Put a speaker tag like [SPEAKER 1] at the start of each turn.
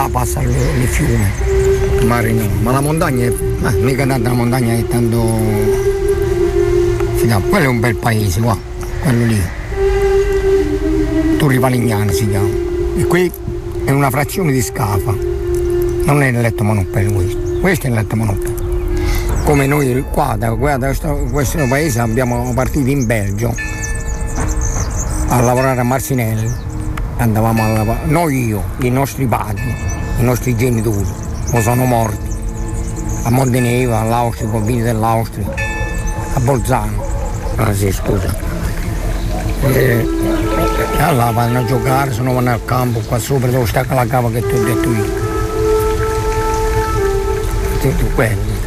[SPEAKER 1] passa il fiume, il mare no, ma la montagna è, mica tanto la montagna è tanto, quello è un bel paese qua, quello lì, Torri Palignano si chiama, e qui è una frazione di Scafa, non è il letto Manoppello questo è il letto Manoppello. Come noi qua da questo paese abbiamo partito in Belgio a lavorare a Marcinelli, andavamo a lavorare, noi io, i nostri padri, i nostri genitori, o sono morti, a Montenegro, all'Austria, con vini dell'Austria, a Bolzano, scusa. Allora vanno a giocare, se no vanno al campo, qua sopra dove sta la cava che ti ho detto io. Tutto quello.